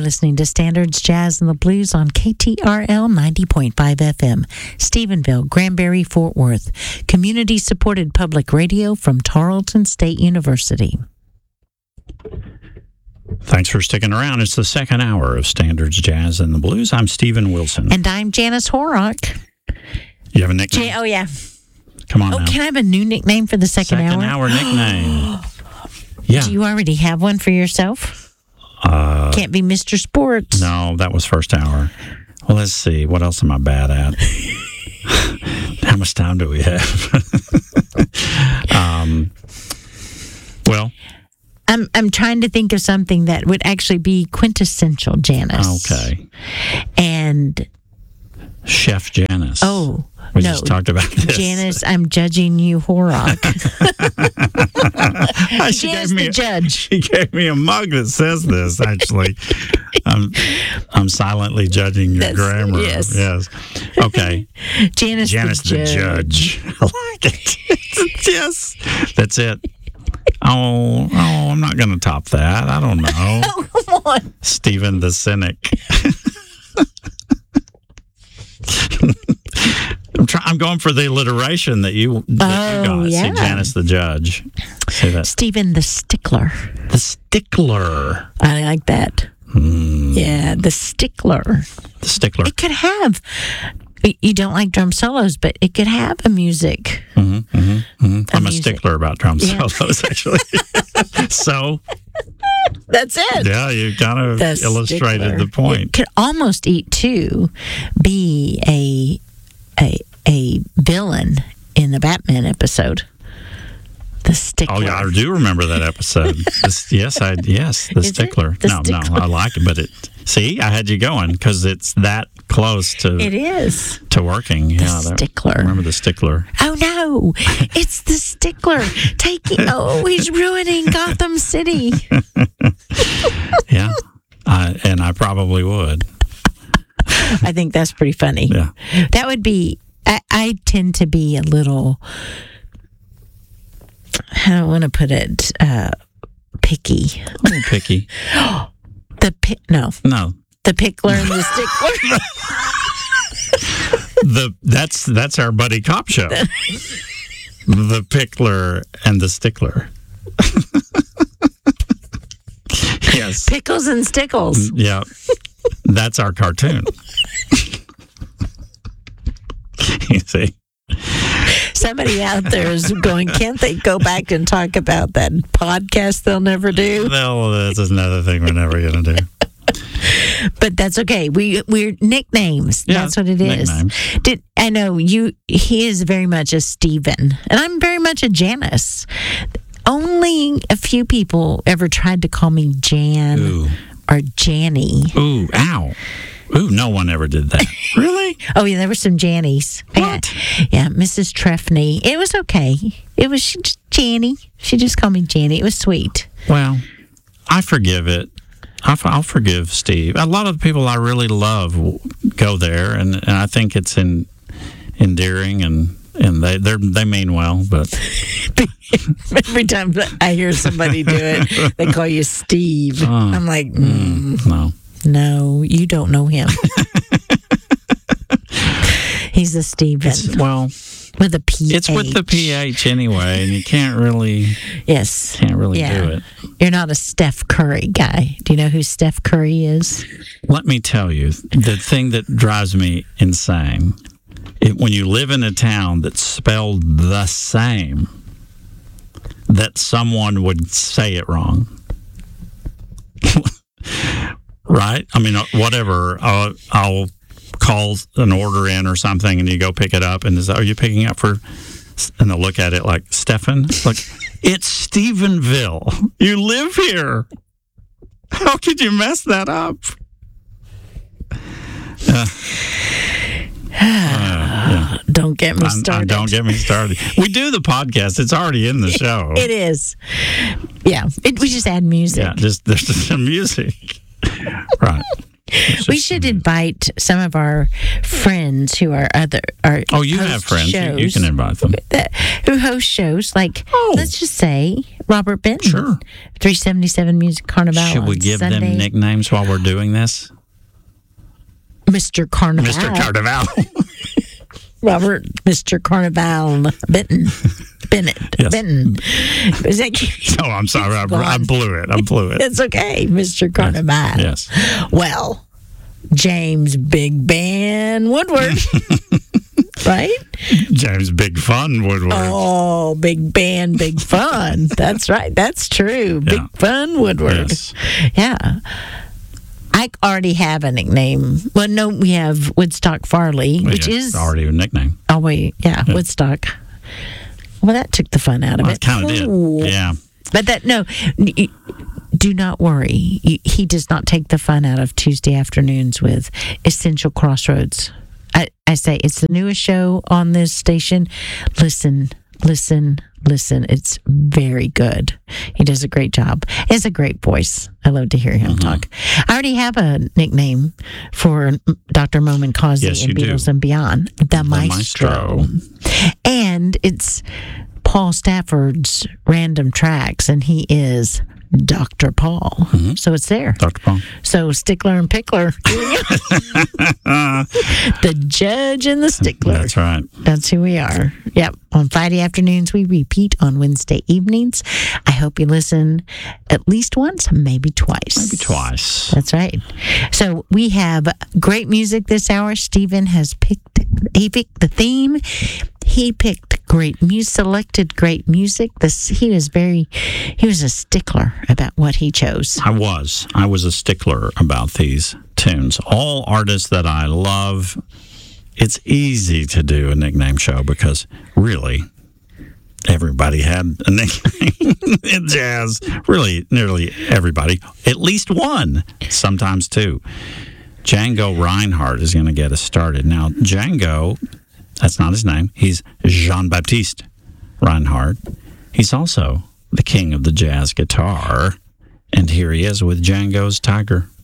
listening to Standards Jazz and the Blues on KTRL 90.5 FM, Stephenville, Granbury, Fort Worth. Community-supported public radio from Tarleton State University. Thanks for sticking around. It's the second hour of Standards Jazz and the Blues. I'm Stephen Wilson. And I'm Janice Horrock. You have a nickname? Oh, yeah. Come on now. Can I have a new nickname for the second hour? Second hour nickname. Yeah. Do you already have one for yourself? Can't be Mr. Sports. No, that was first hour. Well, let's see. What else am I bad at? How much time do we have? Well, I'm trying to think of something that would actually be quintessential Janice. Okay. And Chef Janice. Oh, we no. just talked about this. Janice, I'm judging you, Horrock. Janice the judge. She gave me a mug that says this, actually. I'm silently judging your grammar. Yes. Okay. Janice the judge. I like it. Yes. That's it. Oh, I'm not going to top that. I don't know. Oh, come on. Stephen the Cynic. I'm going for the alliteration that you got. Yeah. See, Janice the judge. Say that. Stephen the Stickler. The Stickler. I like that. Yeah, the Stickler. The Stickler. It could have. You don't like drum solos, but it could have a music. I'm a stickler about drum solos, actually. So that's it. Yeah, you kind of illustrated the point. It could almost be a villain in the Batman episode. The Stickler. Oh yeah, I do remember that episode. The Stickler. No, I like it, but see, I had you going because it's that close to. It is to working. The Stickler. I remember the Stickler. Oh no, it's the Stickler he's ruining Gotham City. Yeah, and I probably would. I think that's pretty funny. Yeah, that would be. I tend to be a little. I don't want to put it picky. Oh, picky. The pickler and the Stickler. That's our buddy cop show. The Pickler and the Stickler. Yes. Pickles and Stickles. Yeah. That's our cartoon. You see. Somebody out there is going, can't they go back and talk about that podcast they'll never do? No, that's another thing we're never going to do. But that's okay. We're nicknames. Yeah, that's what it is. I know he is very much a Stephen, and I'm very much a Janice. Only a few people ever tried to call me Jan or Janny. Ooh, ow. Ooh, no one ever did that. Really? Oh, yeah, there were some Jannies. What? Yeah, Mrs. Trefney. It was okay. It was just Janny. She just called me Janny. It was sweet. Well, I forgive it. I'll forgive Steve. A lot of the people I really love go there, and I think it's endearing, and they mean well, but every time I hear somebody do it, they call you Steve. I'm like, no, you don't know him. He's a Steven. With a PH. It's with the PH anyway, and you can't really. Yes. Can't really do it. You're not a Steph Curry guy. Do you know who Steph Curry is? Let me tell you, the thing that drives me insane, when you live in a town that's spelled the same, that someone would say it wrong. Right? I mean, whatever. I'll call an order in or something, and you go pick it up, and are you picking up for? And they'll look at it like, Stephen? Like, it's Stephenville. You live here. How could you mess that up? Yeah. Don't get me started. Don't get me started. We do the podcast. It's already in the show. It is. Yeah. We just add music. Yeah, there's some music. Right. We should invite some of our friends who are Oh, you have friends. You can invite them. Who host shows like, let's just say, Robert Benton. Sure. 377 Music Carnival. Should we give them nicknames while we're doing this? Mr. Carnival. Mr. Carnival. Robert, Mr. Carnival Benton. Bennett. Yes. Benton. Is that cute? Oh, I'm sorry. I blew it. It's okay, Mr. Carnival. Yes. Well, James Big Band Woodward. Right? James Big Fun Woodward. Oh, Big Band, Big Fun. That's right. That's true. Big Fun Woodward. Yes. Yeah. I already have a nickname. Well, no, we have Woodstock Farley, which is already a nickname. Oh, wait. Yeah, Woodstock. Well, that took the fun out of it. It kind of did. Yeah. But do not worry. He does not take the fun out of Tuesday afternoons with Essential Crossroads. I say it's the newest show on this station. Listen. It's very good. He does a great job. He has a great voice. I love to hear him talk. I already have a nickname for Dr. Momin Kazi and Beatles and Beyond. The Maestro. And it's Paul Stafford's Random Tracks, and he is Dr. Paul. So it's there. Dr. Paul. So Stickler and Pickler. The judge and the stickler. That's right. That's who we are. Yep. On Friday afternoons, we repeat on Wednesday evenings. I hope you listen at least once, maybe twice. Maybe twice. That's right. So we have great music this hour. Stephen has picked the theme. He picked great music, selected great music. He was a stickler about what he chose. I was a stickler about these tunes. All artists that I love. It's easy to do a nickname show because really everybody had a nickname in jazz. Really, nearly everybody. At least one, sometimes two. Django Reinhardt is going to get us started. Now, Django, that's not his name. He's Jean-Baptiste Reinhardt. He's also the king of the jazz guitar. And here he is with Django's Tiger.